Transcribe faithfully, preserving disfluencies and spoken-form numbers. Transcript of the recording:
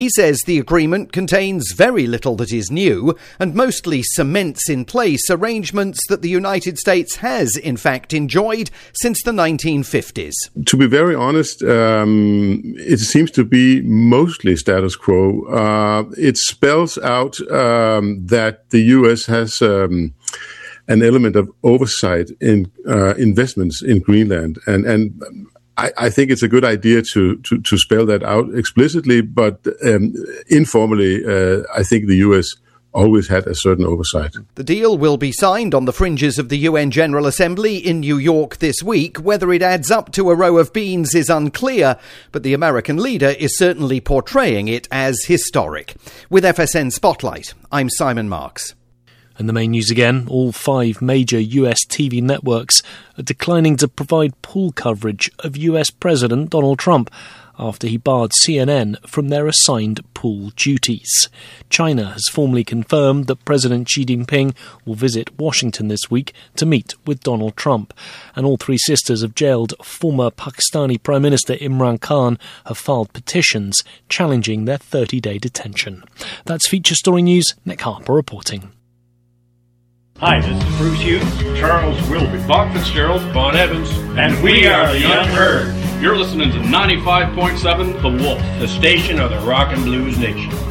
He says the agreement contains very little that is new and mostly cements in place arrangements that the United States has, in fact, enjoyed since the nineteen fifties. To be very honest, um, it seems to be mostly status quo. Uh, it spells out um, that the U S has um, an element of oversight in uh, investments in Greenland, and and. I, I think it's a good idea to, to, to spell that out explicitly, but um, informally, uh, I think the U S always had a certain oversight. The deal will be signed on the fringes of the U N General Assembly in New York this week. Whether it adds up to a row of beans is unclear, but the American leader is certainly portraying it as historic. With F S N Spotlight, I'm Simon Marks. And the main news again, all five major U S T V networks are declining to provide pool coverage of U S President Donald Trump after he barred C N N from their assigned pool duties. China has formally confirmed that President Xi Jinping will visit Washington this week to meet with Donald Trump. And all three sisters of jailed former Pakistani Prime Minister Imran Khan have filed petitions challenging their thirty-day detention. That's Feature Story News. Nick Harper reporting. Hi, this is Bruce Hughes, Charles Wilby, Bob Fitzgerald, Bon Evans, and we are the Unheard. You're listening to ninety-five point seven The Wolf, the station of the rock and blues nation.